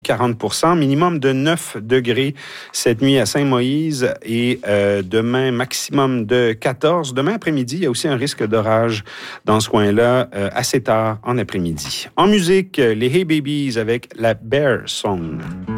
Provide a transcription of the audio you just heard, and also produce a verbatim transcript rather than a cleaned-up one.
quarante pour cent. Minimum de neuf degrés cette nuit à Saint-Moïse et euh, demain, maximum de quatorze. Demain après-midi, il y a aussi un risque d'orage dans ce coin-là, euh, assez tard en après-midi. En musique, les Hey Babies avec la Bear Song.